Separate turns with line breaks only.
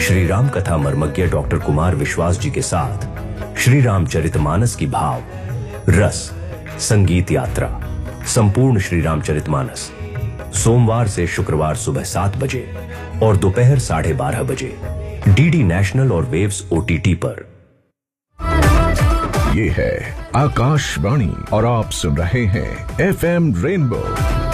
श्री राम कथा मर्मज्ञ डॉक्टर कुमार विश्वास जी के साथ श्री रामचरितमानस की भाव रस संगीत यात्रा संपूर्ण श्री रामचरितमानस सोमवार से शुक्रवार सुबह 7 बजे और दोपहर 12:30 बजे डीडी नेशनल और वेव्स ओटीटी पर।
ये है आकाशवाणी और आप सुन रहे हैं FM रेनबो